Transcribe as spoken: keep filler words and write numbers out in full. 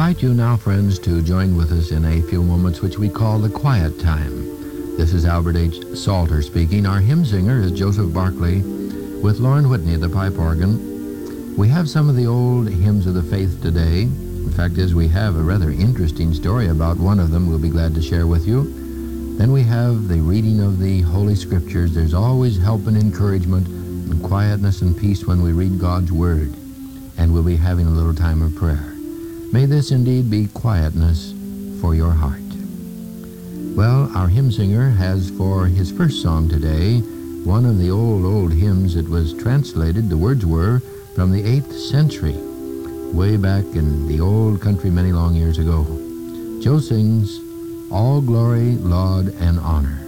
invite you now, friends, to join with us in a few moments which we call the quiet time. This is Albert H. Salter speaking. Our hymn singer is Joseph Barclay with Lauren Whitney at the pipe organ. We have some of the old hymns of the faith today. In fact, is we have a rather interesting story about one of them we'll be glad to share with you. Then we have the reading of the Holy Scriptures. There's always help and encouragement and quietness and peace when we read God's Word. And we'll be having a little time of prayer. May this indeed be quietness for your heart. Well, our hymn singer has for his first song today one of the old, old hymns that was translated, the words were, from the eighth century, way back in the old country many long years ago. Joe sings, "All glory, laud, and honor."